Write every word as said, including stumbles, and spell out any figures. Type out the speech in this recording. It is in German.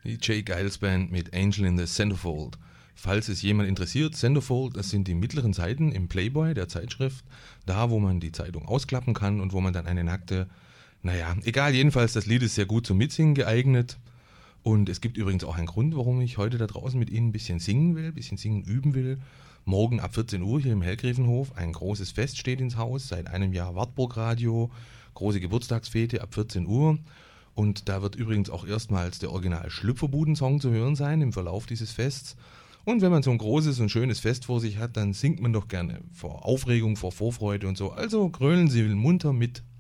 Die Jay Giles Band mit Angel in the Centerfold. Falls es jemand interessiert, Centerfold, das sind die mittleren Seiten im Playboy, der Zeitschrift, da wo man die Zeitung ausklappen kann und wo man dann eine nackte, naja, egal, jedenfalls, das Lied ist sehr gut zum Mitsingen geeignet. Und es gibt übrigens auch einen Grund, warum ich heute da draußen mit Ihnen ein bisschen singen will, ein bisschen singen üben will. Morgen ab vierzehn Uhr hier im Hellgräfenhof, ein großes Fest steht ins Haus, seit einem Jahr Wartburg Radio, große Geburtstagsfete ab vierzehn Uhr. Und da wird übrigens auch erstmals der Original Schlüpferbuden-Song zu hören sein im Verlauf dieses Fests. Und wenn man so ein großes und schönes Fest vor sich hat, dann singt man doch gerne vor Aufregung, vor Vorfreude und so. Also grölen Sie munter mit.